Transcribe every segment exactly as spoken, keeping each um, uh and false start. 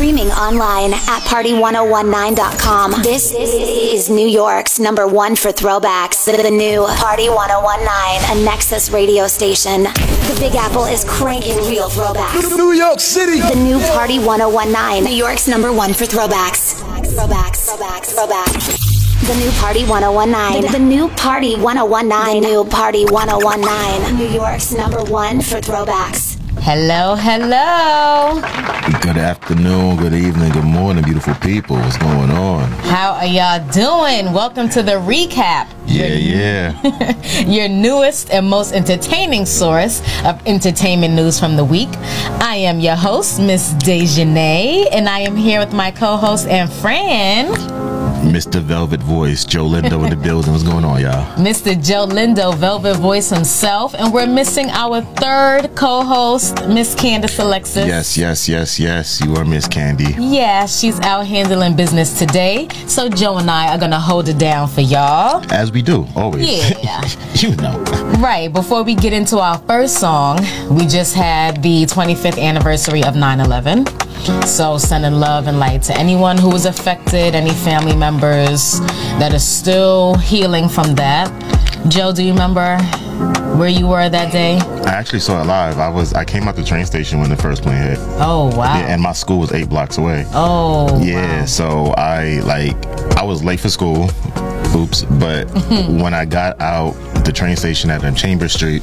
Streaming online at party ten nineteen dot com. This is New York's number one for throwbacks. The new Party ten nineteen, a Nexus radio station. The Big Apple is cranking real throwbacks. New York City. The new Party ten nineteen, New York's number one for throwbacks. Throwbacks, throwbacks, throwbacks. The new Party ten nineteen. The new Party ten nineteen. The new Party ten nineteen. New York's number one for throwbacks. Hello, hello. Good afternoon, good evening, good morning, beautiful people. What's going on? How are y'all doing? Welcome to the recap. Yeah, yeah. Your newest and most entertaining source of entertainment news from the week. I am your host, Miss Dejanay, and I am here with my co-host and friend, Mister Velvet Voice, Joe Lindo in the building. What's going on, y'all? Mister Joe Lindo, Velvet Voice himself, and we're missing our third co-host, Miss Candace Alexis. Yes, yes, yes, yes. You are Miss Candy. Yeah, she's out handling business today, so Joe and I are gonna hold it down for y'all. As we do, always. Yeah. You know. Right, before we get into our first song, we just had the twenty-fifth anniversary of nine eleven. So sending love and light to anyone who was affected, any family members that are still healing from that. Joe, do you remember where you were that day? I actually saw it live. I was I came out the train station when the first plane hit. Oh, wow. Yeah, and my school was eight blocks away. Oh, yeah, wow. So I like I was late for school. Oops. But when I got out the train station at Chambers Street,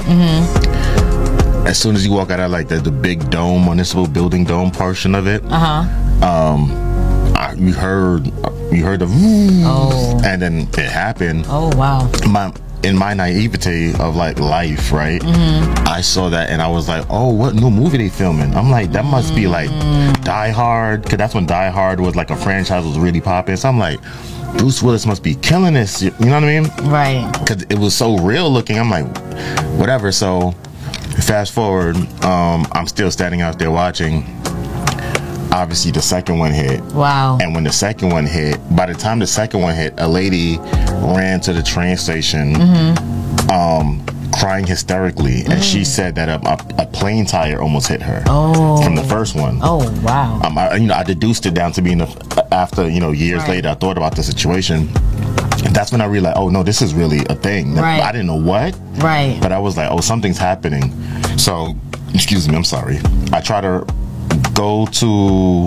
mm-hmm. as soon as you walk out of like the, the big dome, municipal building dome portion of it, uh-huh. um, I, you heard you heard the oh. and then it happened. Oh, wow. My in my naivete of like life, right? Mm-hmm. I saw that and I was like, oh, what new movie they filming? I'm like, that must be like Die Hard, because that's when Die Hard was like a franchise was really popping. So I'm like, Bruce Willis must be killing this. You know what I mean? Right. Because it was so real looking. I'm like, whatever. So fast forward, um, I'm still standing out there watching. Obviously, the second one hit. Wow. And when the second one hit, by the time the second one hit, a lady ran to the train station, mm-hmm. um, crying hysterically, mm. and she said that a, a, a plane tire almost hit her. Oh. From the first one. Oh, wow. Um, I, you know, I deduced it down to being a, after you know years right. later. I thought about the situation. And that's when I realized, oh no, this is really a thing. Right. I didn't know what. Right. But I was like, oh, something's happening. So, excuse me, I'm sorry. I try to go to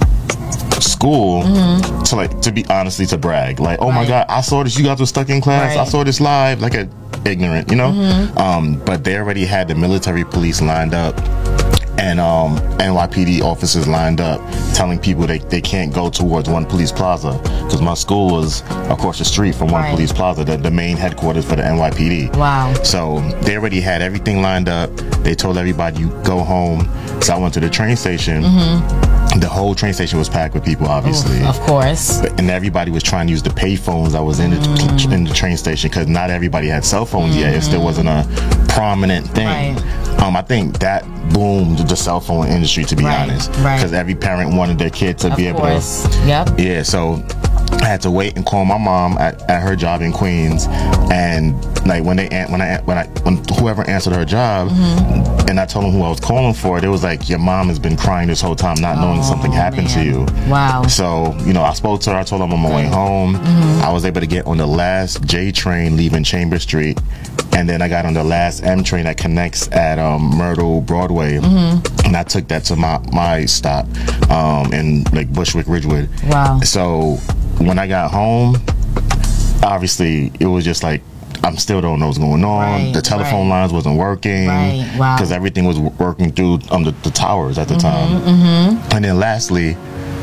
school mm-hmm. to like to be honestly to brag. Like, oh right. my God, I saw this. You guys were stuck in class. Right. I saw this live. Like a ignorant, you know. Mm-hmm. Um, but they already had the military police lined up. And um, N Y P D officers lined up telling people they, they can't go towards One Police Plaza because my school was across the street from One right. Police Plaza, the, the main headquarters for the N Y P D. Wow. So they already had everything lined up. They told everybody, you go home. So I went to the train station. Mm-hmm. The whole train station was packed with people, obviously. Oof, of course. And everybody was trying to use the pay phones that was in the, mm. in the train station because not everybody had cell phones mm. yet. It still wasn't a prominent thing. Right. Um, I think that boomed the cell phone industry, to be right. honest. Right. Because every parent wanted their kid to of be able course. to. Yep. Yeah, so I had to wait and call my mom at, at her job in Queens, and like when they when I when I when whoever answered her job, mm-hmm. and I told them who I was calling for, they was like, your mom has been crying this whole time, not knowing oh, something happened man. to you. Wow. So you know, I spoke to her. I told her I'm on my way home. Mm-hmm. I was able to get on the last J train leaving Chambers Street, and then I got on the last M train that connects at um, Myrtle Broadway, mm-hmm. and I took that to my my stop um, in like Bushwick Ridgewood. Wow. So when I got home, obviously it was just like I still don't know what's going on. Right, the telephone right. lines wasn't working right. wow. because everything was working through um, the, the towers at the mm-hmm, time. Mm-hmm. And then lastly,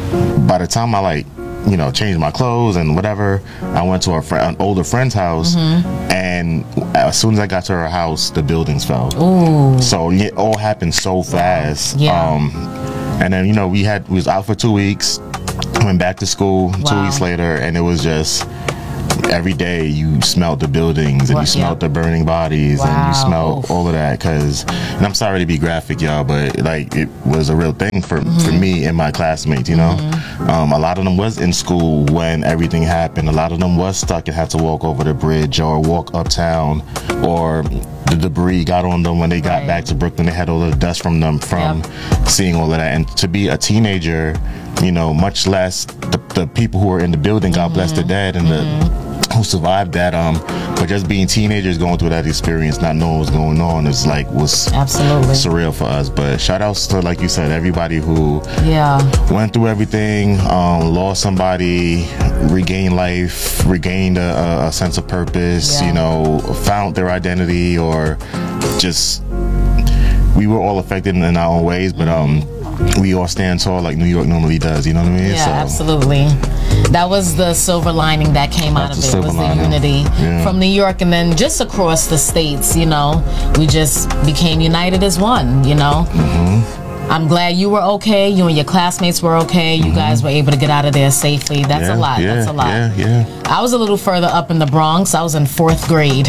by the time I like you know changed my clothes and whatever, I went to a fr- an older friend's house, mm-hmm. and as soon as I got to her house, the buildings fell. Ooh. So it all happened so fast. Yeah. Um, and then you know we had we was out for two weeks. Went back to school wow. two weeks later, and it was just every day you smelled the buildings and what? you smelled yeah. the burning bodies wow. and you smelled Oof. all of that. Because, and I'm sorry to be graphic, y'all, but like it was a real thing for mm-hmm. for me and my classmates. You know, mm-hmm. um, a lot of them was in school when everything happened. A lot of them was stuck and had to walk over the bridge or walk uptown, or the debris got on them when they got right. back to Brooklyn. They had all the dust from them from yep. seeing all of that. And to be a teenager you know, much less the, the people who are in the building. God mm-hmm. bless the dead and mm-hmm. the who survived that. Um, but just being teenagers going through that experience, not knowing what's going on, is like was absolutely surreal for us. But shout outs to, like you said, everybody who yeah went through everything, um, lost somebody, regained life, regained a, a sense of purpose. Yeah. You know, found their identity, or just we were all affected in our own ways, but um. we all stand tall like New York normally does, you know what I mean? Yeah, so. Absolutely. That was the silver lining that came out That's of it, was the lining. unity yeah. from New York, and then just across the states, you know, we just became united as one, you know? Mm-hmm. I'm glad you were okay. You and your classmates were okay. You mm-hmm. guys were able to get out of there safely. That's yeah, a lot. Yeah, That's a lot. Yeah, yeah. I was a little further up in the Bronx. I was in fourth grade.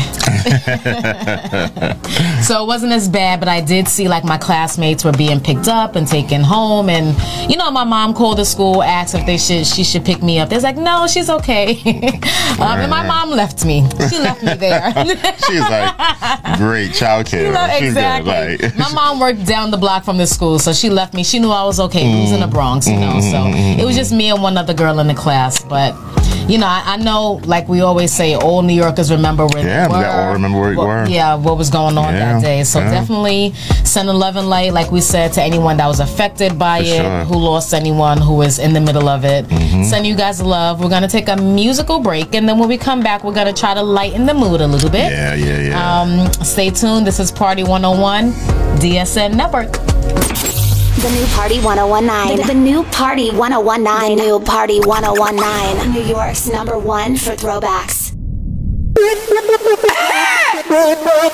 So it wasn't as bad, but I did see like my classmates were being picked up and taken home. And, you know, my mom called the school, asked if they should, she should pick me up. They was like, no, she's okay. um, and my mom left me. She left me there. She's like, great child care. You know, exactly. Good, like. My mom worked down the block from the school, so she left me. She knew I was okay. Mm. We was in the Bronx, you know, so it was just me and one other girl in the class. But, you know, I, I know, like we always say, all New Yorkers remember where yeah, they were. Yeah, all remember where what, you were. Yeah, what was going on yeah, that day. So yeah. definitely send a love and light, like we said, to anyone that was affected by For it, sure. who lost anyone who was in the middle of it. Mm-hmm. Send you guys love. We're going to take a musical break, and then when we come back, we're going to try to lighten the mood a little bit. Yeah, yeah, yeah. Um, stay tuned. This is Party one oh one, D S N Network. The new Party one oh one nine. The, the new Party one oh one nine. The new Party one oh one nine. New York's number one for throwbacks.